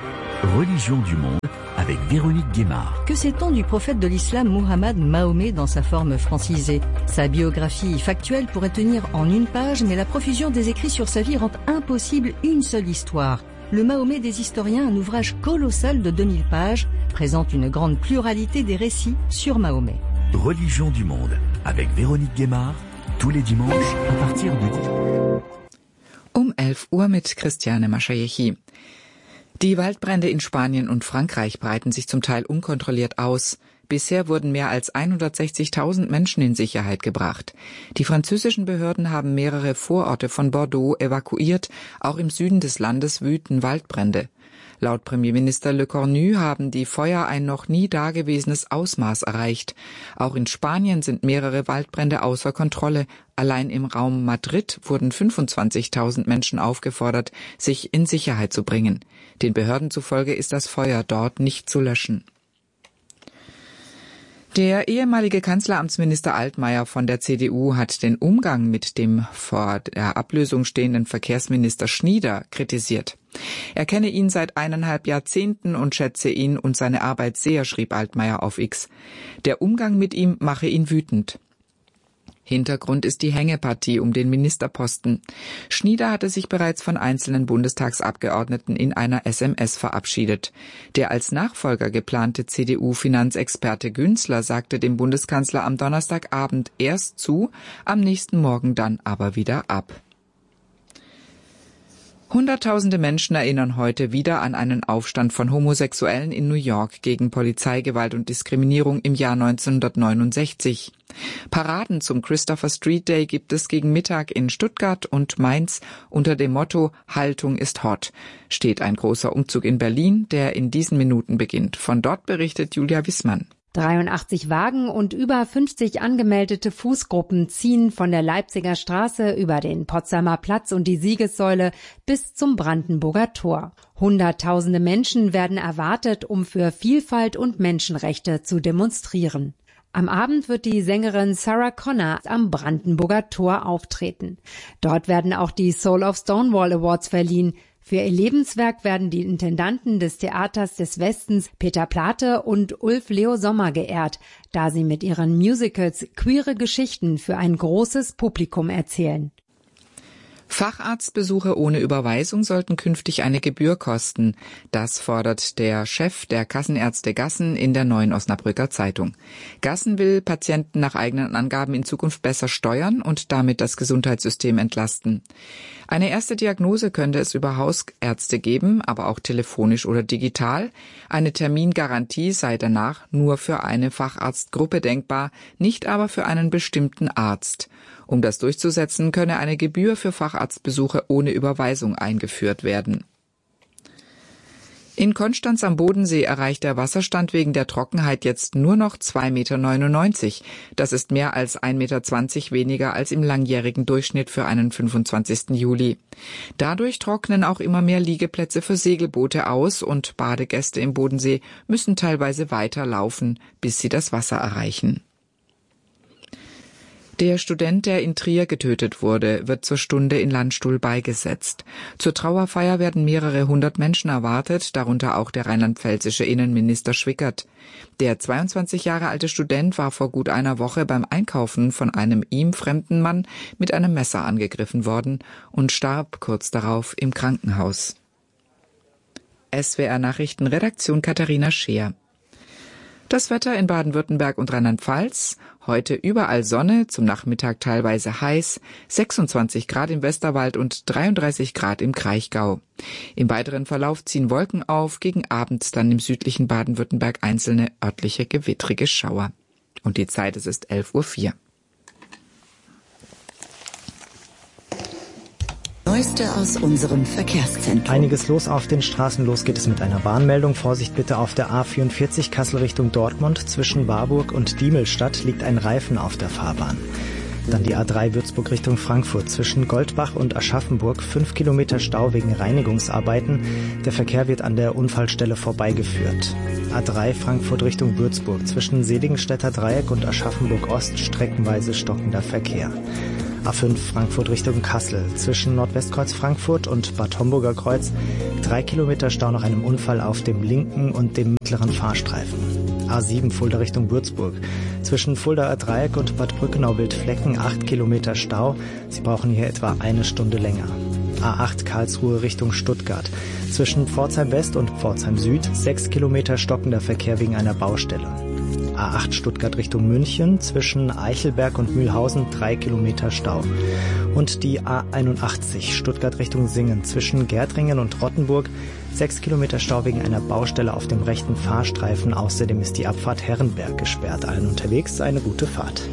Religion du monde avec Véronique Guémard. Que sait-on du prophète de l'islam Mohammed Mahomet dans sa forme francisée? Sa biographie factuelle pourrait tenir en une page, mais la profusion des écrits sur sa vie rend impossible une seule histoire. Le Mahomet des historiens, un ouvrage colossal de 2000 pages, présente une grande pluralité des récits sur Mahomet. Religion du monde avec Véronique Guémard, tous les dimanches à partir de 11 Uhr mit Christiane Maschajechi. Die Waldbrände in Spanien und Frankreich breiten sich zum Teil unkontrolliert aus. Bisher wurden mehr als 160.000 Menschen in Sicherheit gebracht. Die französischen Behörden haben mehrere Vororte von Bordeaux evakuiert. Auch im Süden des Landes wüten Waldbrände. Laut Premierminister Le Cornu haben die Feuer ein noch nie dagewesenes Ausmaß erreicht. Auch in Spanien sind mehrere Waldbrände außer Kontrolle. Allein im Raum Madrid wurden 25.000 Menschen aufgefordert, sich in Sicherheit zu bringen. Den Behörden zufolge ist das Feuer dort nicht zu löschen. Der ehemalige Kanzleramtsminister Altmaier von der CDU hat den Umgang mit dem vor der Ablösung stehenden Verkehrsminister Schnieder kritisiert. Er kenne ihn seit 1,5 Jahrzehnten und schätze ihn und seine Arbeit sehr, schrieb Altmaier auf X. Der Umgang mit ihm mache ihn wütend. Hintergrund ist die Hängepartie um den Ministerposten. Schnieder hatte sich bereits von einzelnen Bundestagsabgeordneten in einer SMS verabschiedet. Der als Nachfolger geplante CDU-Finanzexperte Günzler sagte dem Bundeskanzler am Donnerstagabend erst zu, am nächsten Morgen dann aber wieder ab. Hunderttausende Menschen erinnern heute wieder an einen Aufstand von Homosexuellen in New York gegen Polizeigewalt und Diskriminierung im Jahr 1969. Paraden zum Christopher Street Day gibt es gegen Mittag in Stuttgart und Mainz. Unter dem Motto "Haltung ist hot" steht ein großer Umzug in Berlin, der in diesen Minuten beginnt. Von dort berichtet Julia Wissmann. 83 Wagen und über 50 angemeldete Fußgruppen ziehen von der Leipziger Straße über den Potsdamer Platz und die Siegessäule bis zum Brandenburger Tor. Hunderttausende Menschen werden erwartet, um für Vielfalt und Menschenrechte zu demonstrieren. Am Abend wird die Sängerin Sarah Connor am Brandenburger Tor auftreten. Dort werden auch die Soul of Stonewall Awards verliehen. Für ihr Lebenswerk werden die Intendanten des Theaters des Westens Peter Plate und Ulf Leo Sommer geehrt, da sie mit ihren Musicals queere Geschichten für ein großes Publikum erzählen. Facharztbesuche ohne Überweisung sollten künftig eine Gebühr kosten. Das fordert der Chef der Kassenärzte Gassen in der Neuen Osnabrücker Zeitung. Gassen will Patienten nach eigenen Angaben in Zukunft besser steuern und damit das Gesundheitssystem entlasten. Eine erste Diagnose könnte es über Hausärzte geben, aber auch telefonisch oder digital. Eine Termingarantie sei danach nur für eine Facharztgruppe denkbar, nicht aber für einen bestimmten Arzt. Um das durchzusetzen, könne eine Gebühr für Facharztbesuche ohne Überweisung eingeführt werden. In Konstanz am Bodensee erreicht der Wasserstand wegen der Trockenheit jetzt nur noch 2,99 Meter. Das ist mehr als 1,20 Meter weniger als im langjährigen Durchschnitt für einen 25. Juli. Dadurch trocknen auch immer mehr Liegeplätze für Segelboote aus und Badegäste im Bodensee müssen teilweise weiter laufen, bis sie das Wasser erreichen. Der Student, der in Trier getötet wurde, wird zur Stunde in Landstuhl beigesetzt. Zur Trauerfeier werden mehrere hundert Menschen erwartet, darunter auch der rheinland-pfälzische Innenminister Schwickert. Der 22 Jahre alte Student war vor gut einer Woche beim Einkaufen von einem ihm fremden Mann mit einem Messer angegriffen worden und starb kurz darauf im Krankenhaus. SWR Nachrichten Redaktion Katharina Scheer. Das Wetter in Baden-Württemberg und Rheinland-Pfalz. Heute überall Sonne, zum Nachmittag teilweise heiß, 26 Grad im Westerwald und 33 Grad im Kraichgau. Im weiteren Verlauf ziehen Wolken auf, gegen Abend dann im südlichen Baden-Württemberg einzelne örtliche gewittrige Schauer. Und die Zeit, es ist 11:04 Uhr. Neueste aus unserem Verkehrszentrum. Einiges los auf den Straßen. Los geht es mit einer Warnmeldung. Vorsicht bitte auf der A44 Kassel Richtung Dortmund. Zwischen Warburg und Diemelstadt liegt ein Reifen auf der Fahrbahn. Dann die A3 Würzburg Richtung Frankfurt. Zwischen Goldbach und Aschaffenburg 5 Kilometer Stau wegen Reinigungsarbeiten. Der Verkehr wird an der Unfallstelle vorbeigeführt. A3 Frankfurt Richtung Würzburg. Zwischen Seligenstädter Dreieck und Aschaffenburg Ost streckenweise stockender Verkehr. A5 Frankfurt Richtung Kassel. Zwischen Nordwestkreuz Frankfurt und Bad Homburger Kreuz 3 Kilometer Stau nach einem Unfall auf dem linken und dem mittleren Fahrstreifen. A7 Fulda Richtung Würzburg. Zwischen Fuldaer Dreieck und Bad Brückenau-Wildflecken 8 Kilometer Stau. Sie brauchen hier etwa eine Stunde länger. A8 Karlsruhe Richtung Stuttgart. Zwischen Pforzheim West und Pforzheim Süd 6 Kilometer stockender Verkehr wegen einer Baustelle. A8 Stuttgart Richtung München, zwischen Eichelberg und Mühlhausen 3 Kilometer Stau. Und die A81 Stuttgart Richtung Singen, zwischen Gerdringen und Rottenburg 6 Kilometer Stau wegen einer Baustelle auf dem rechten Fahrstreifen. Außerdem ist die Abfahrt Herrenberg gesperrt. Allen unterwegs eine gute Fahrt.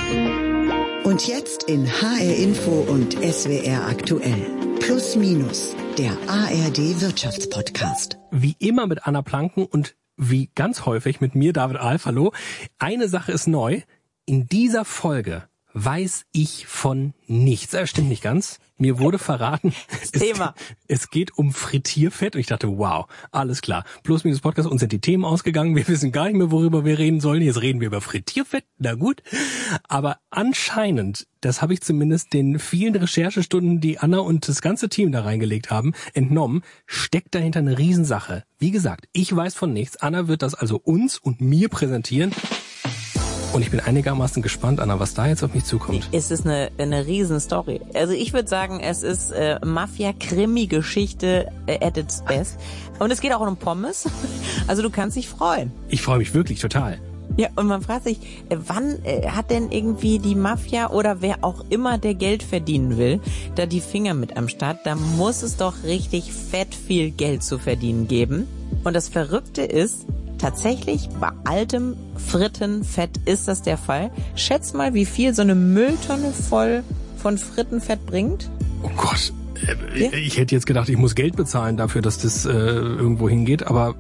Und jetzt in HR Info und SWR aktuell. Plus Minus, der ARD Wirtschaftspodcast. Wie immer mit Anna Planken und wie ganz häufig mit mir, David Alf. Hallo. Eine Sache ist neu. In dieser Folge weiß ich von nichts. Das stimmt nicht ganz. Mir wurde verraten, es geht um Frittierfett. Und ich dachte, wow, alles klar. Plus Minus Podcast, uns sind die Themen ausgegangen. Wir wissen gar nicht mehr, worüber wir reden sollen. Jetzt reden wir über Frittierfett. Na gut. Aber anscheinend, das habe ich zumindest den vielen Recherchestunden, die Anna und das ganze Team da reingelegt haben, entnommen, steckt dahinter eine Riesensache. Wie gesagt, ich weiß von nichts. Anna wird das also uns und mir präsentieren. Und ich bin einigermaßen gespannt, Anna, was da jetzt auf mich zukommt. Es ist eine Riesenstory. Also ich würde sagen, es ist Mafia-Krimi-Geschichte at its best. Und es geht auch um Pommes. Also du kannst dich freuen. Ich freue mich wirklich total. Ja, und man fragt sich, wann hat denn irgendwie die Mafia oder wer auch immer, der Geld verdienen will, da die Finger mit am Start? Da muss es doch richtig fett viel Geld zu verdienen geben. Und das Verrückte ist, tatsächlich, bei altem Frittenfett ist das der Fall. Schätz mal, wie viel so eine Mülltonne voll von Frittenfett bringt. Oh Gott, ich hätte jetzt gedacht, ich muss Geld bezahlen dafür, dass das irgendwo hingeht, aber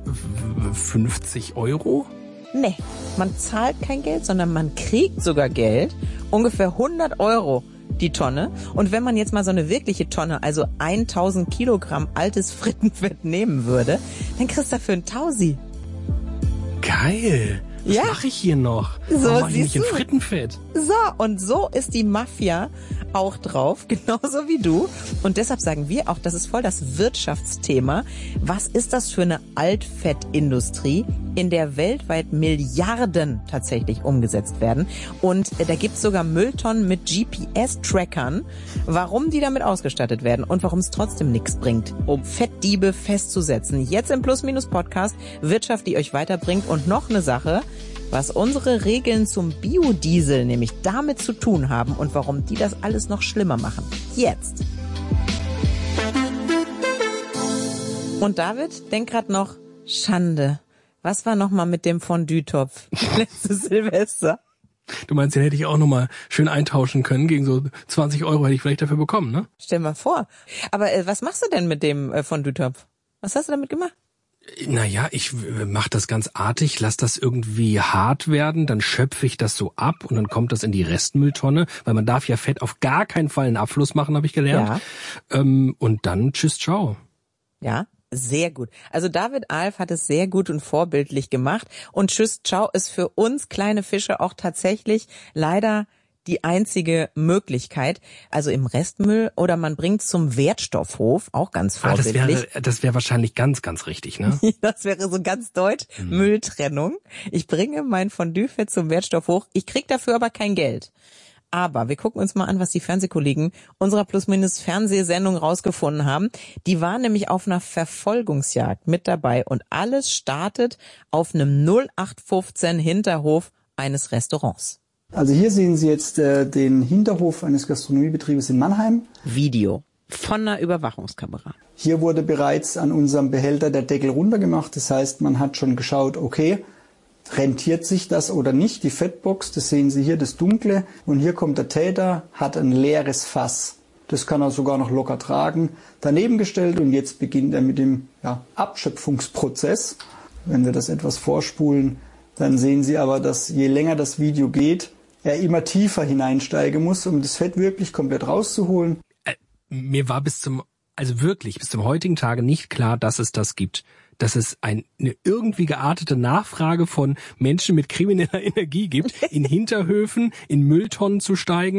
50 Euro? Nee, man zahlt kein Geld, sondern man kriegt sogar Geld. Ungefähr 100 Euro die Tonne. Und wenn man jetzt mal so eine wirkliche Tonne, also 1000 Kilogramm altes Frittenfett nehmen würde, dann kriegst du dafür einen Tausi. Geil. Was mache ich hier noch? So, warum mache ich nicht in Frittenfett? So, und so ist die Mafia auch drauf, genauso wie du. Und deshalb sagen wir auch, das ist voll das Wirtschaftsthema. Was ist das für eine Altfettindustrie, in der weltweit Milliarden tatsächlich umgesetzt werden? Und da gibt's sogar Mülltonnen mit GPS-Trackern, warum die damit ausgestattet werden und warum es trotzdem nichts bringt, um Fettdiebe festzusetzen. Jetzt im Plus-Minus-Podcast Wirtschaft, die euch weiterbringt. Und noch eine Sache, was unsere Regeln zum Biodiesel nämlich damit zu tun haben und warum die das alles noch schlimmer machen. Jetzt. Und David, denk grad noch, Schande. Was war nochmal mit dem Fondue-Topf letztes Silvester? Du meinst, den hätte ich auch nochmal schön eintauschen können. Gegen so 20 Euro hätte ich vielleicht dafür bekommen, ne? Stell mal vor. Aber was machst du denn mit dem Fondue-Topf? Was hast du damit gemacht? Naja, ich mache das ganz artig, lass das irgendwie hart werden, dann schöpfe ich das so ab und dann kommt das in die Restmülltonne, weil man darf ja Fett auf gar keinen Fall einen Abfluss machen, habe ich gelernt. Ja. Und dann tschüss, ciao. Ja, sehr gut. Also David Alf hat es sehr gut und vorbildlich gemacht und tschüss, ciao ist für uns kleine Fische auch tatsächlich leider die einzige Möglichkeit, also im Restmüll oder man bringt zum Wertstoffhof, auch ganz vorbildlich. Das wäre wahrscheinlich ganz, ganz richtig, ne? Das wäre so ganz deutsch, Mülltrennung. Ich bringe mein Fondue-Fett zum Wertstoffhof, ich krieg dafür aber kein Geld. Aber wir gucken uns mal an, was die Fernsehkollegen unserer Plus-Minus-Fernsehsendung rausgefunden haben. Die waren nämlich auf einer Verfolgungsjagd mit dabei und alles startet auf einem 0815 Hinterhof eines Restaurants. Also hier sehen Sie jetzt den Hinterhof eines Gastronomiebetriebes in Mannheim. Video von einer Überwachungskamera. Hier wurde bereits an unserem Behälter der Deckel runtergemacht. Das heißt, man hat schon geschaut, okay, rentiert sich das oder nicht? Die Fettbox, das sehen Sie hier, das Dunkle. Und hier kommt der Täter, hat ein leeres Fass. Das kann er sogar noch locker tragen. Daneben gestellt und jetzt beginnt er mit dem Abschöpfungsprozess. Wenn wir das etwas vorspulen, dann sehen Sie aber, dass je länger das Video geht, er immer tiefer hineinsteigen muss, um das Fett wirklich komplett rauszuholen. Mir war bis zum heutigen Tage nicht klar, dass es das gibt. Dass es eine irgendwie geartete Nachfrage von Menschen mit krimineller Energie gibt, in Hinterhöfen, in Mülltonnen zu steigen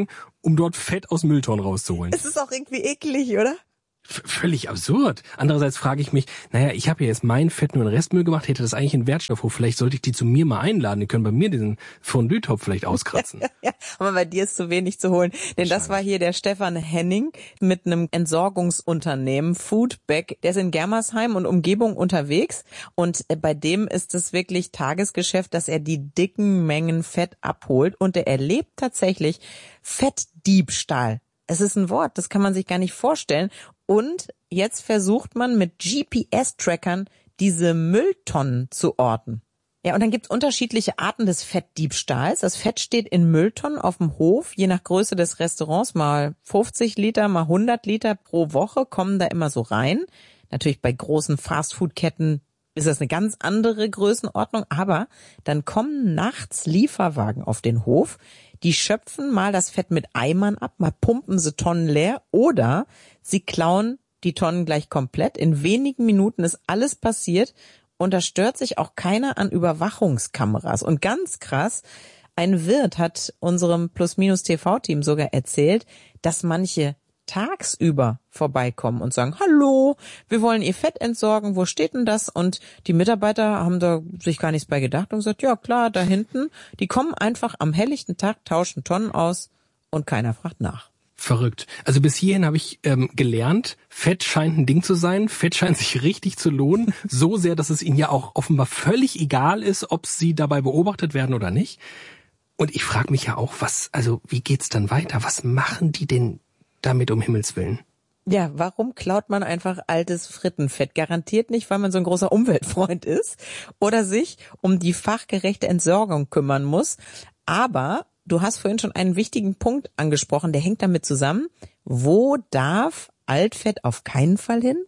um dort Fett aus Mülltonnen rauszuholen. Es ist auch irgendwie eklig, oder? Völlig absurd. Andererseits frage ich mich, naja, ich habe ja jetzt mein Fett nur in Restmüll gemacht, hätte das eigentlich in Wertstoffhof. Vielleicht sollte ich die zu mir mal einladen. Die können bei mir diesen Fondue-Topf vielleicht auskratzen. Ja, aber bei dir ist zu wenig zu holen. Denn das war hier der Stefan Henning mit einem Entsorgungsunternehmen, Foodbag. Der ist in Germersheim und Umgebung unterwegs. Und bei dem ist es wirklich Tagesgeschäft, dass er die dicken Mengen Fett abholt. Und er erlebt tatsächlich Fettdiebstahl. Es ist ein Wort, das kann man sich gar nicht vorstellen. Und jetzt versucht man mit GPS-Trackern diese Mülltonnen zu orten. Ja, und dann gibt's unterschiedliche Arten des Fettdiebstahls. Das Fett steht in Mülltonnen auf dem Hof, je nach Größe des Restaurants, mal 50 Liter, mal 100 Liter pro Woche kommen da immer so rein. Natürlich bei großen Fastfood-Ketten ist das eine ganz andere Größenordnung, aber dann kommen nachts Lieferwagen auf den Hof, die schöpfen mal das Fett mit Eimern ab, mal pumpen sie Tonnen leer oder sie klauen die Tonnen gleich komplett. In wenigen Minuten ist alles passiert und da stört sich auch keiner an Überwachungskameras. Und ganz krass, ein Wirt hat unserem Plus-Minus-TV-Team sogar erzählt, dass manche tagsüber vorbeikommen und sagen, hallo, wir wollen Ihr Fett entsorgen, wo steht denn das? Und die Mitarbeiter haben da sich gar nichts bei gedacht und gesagt, ja klar, da hinten, die kommen einfach am helllichten Tag, tauschen Tonnen aus und keiner fragt nach. Verrückt. Also bis hierhin habe ich gelernt, Fett scheint ein Ding zu sein, Fett scheint sich richtig zu lohnen, so sehr, dass es ihnen ja auch offenbar völlig egal ist, ob sie dabei beobachtet werden oder nicht. Und ich frage mich ja auch, wie geht's dann weiter? Was machen die denn damit, um Himmels Willen? Ja, warum klaut man einfach altes Frittenfett? Garantiert nicht, weil man so ein großer Umweltfreund ist oder sich um die fachgerechte Entsorgung kümmern muss. Aber du hast vorhin schon einen wichtigen Punkt angesprochen, der hängt damit zusammen. Wo darf Altfett auf keinen Fall hin?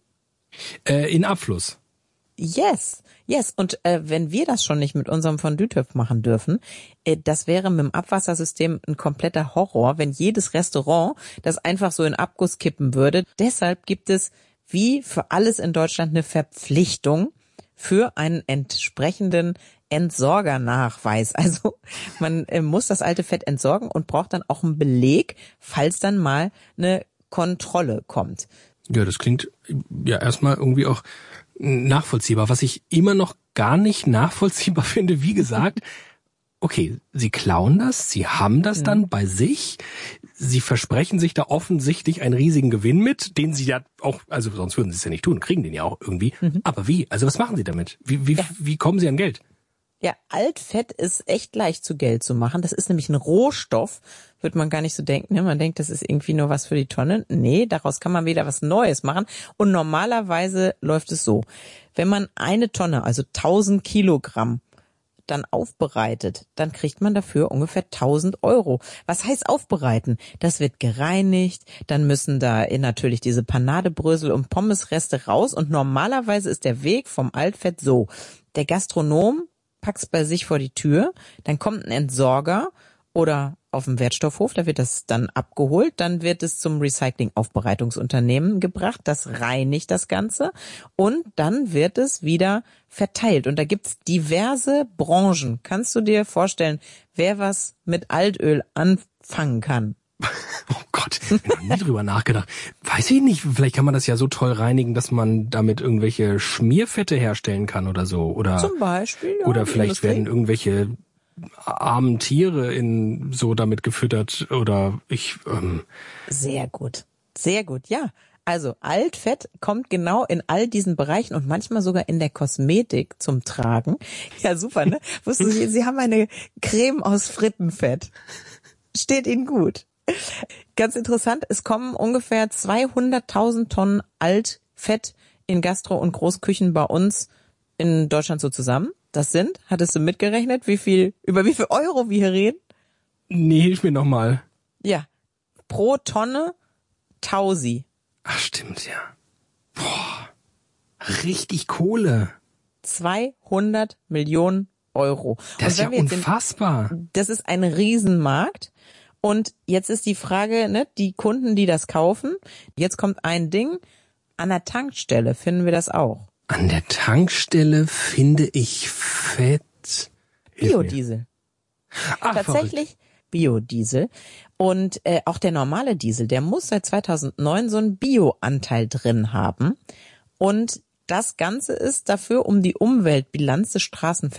In Abfluss. Yes. Und wenn wir das schon nicht mit unserem Fondue-Topf machen dürfen, das wäre mit dem Abwassersystem ein kompletter Horror, wenn jedes Restaurant das einfach so in Abguss kippen würde. Deshalb gibt es wie für alles in Deutschland eine Verpflichtung für einen entsprechenden Entsorgernachweis. Also man muss das alte Fett entsorgen und braucht dann auch einen Beleg, falls dann mal eine Kontrolle kommt. Ja, das klingt ja erstmal irgendwie auch nachvollziehbar. Was ich immer noch gar nicht nachvollziehbar finde, wie gesagt, okay, sie klauen das, sie haben das dann bei sich, sie versprechen sich da offensichtlich einen riesigen Gewinn mit, den sie ja auch, also sonst würden sie es ja nicht tun, kriegen den ja auch irgendwie. Aber wie? Also was machen sie damit? Wie kommen sie an Geld? Ja, Altfett ist echt leicht zu Geld zu machen. Das ist nämlich ein Rohstoff, wird man gar nicht so denken. Ne? Man denkt, das ist irgendwie nur was für die Tonne. Nee, daraus kann man wieder was Neues machen. Und normalerweise läuft es so. Wenn man eine Tonne, also 1000 Kilogramm, dann aufbereitet, dann kriegt man dafür ungefähr 1000 Euro. Was heißt aufbereiten? Das wird gereinigt, dann müssen da natürlich diese Panadebrösel und Pommesreste raus. Und normalerweise ist der Weg vom Altfett so. Der Gastronom pack's bei sich vor die Tür, dann kommt ein Entsorger oder auf dem Wertstoffhof, da wird das dann abgeholt, dann wird es zum Recycling-Aufbereitungsunternehmen gebracht, das reinigt das Ganze und dann wird es wieder verteilt. Und da gibt's diverse Branchen. Kannst du dir vorstellen, wer was mit Altöl anfangen kann? Oh Gott, ich habe noch nie drüber nachgedacht. Weiß ich nicht, vielleicht kann man das ja so toll reinigen, dass man damit irgendwelche Schmierfette herstellen kann oder so. Oder zum Beispiel, ja. Oder vielleicht werden irgendwelche armen Tiere so damit gefüttert oder Sehr gut, ja. Also Altfett kommt genau in all diesen Bereichen und manchmal sogar in der Kosmetik zum Tragen. Ja, super, ne? Wussten Sie, Sie haben eine Creme aus Frittenfett. Steht Ihnen gut. Ganz interessant, es kommen ungefähr 200.000 Tonnen Altfett in Gastro- und Großküchen bei uns in Deutschland so zusammen. Das sind, hattest du mitgerechnet, über wie viel Euro wir hier reden? Nee, hilf mir nochmal. Ja, pro Tonne 1000. Ach, stimmt, ja. Boah, richtig Kohle. 200 Millionen Euro. Das ist ja unfassbar. Das ist ein Riesenmarkt. Und jetzt ist die Frage, ne, die Kunden, die das kaufen, jetzt kommt ein Ding, an der Tankstelle finden wir das auch. An der Tankstelle finde ich Fett. Biodiesel. Ach, tatsächlich verrückt. Biodiesel. Und auch der normale Diesel, der muss seit 2009 so einen Bio-Anteil drin haben. Und das Ganze ist dafür, um die Umweltbilanz des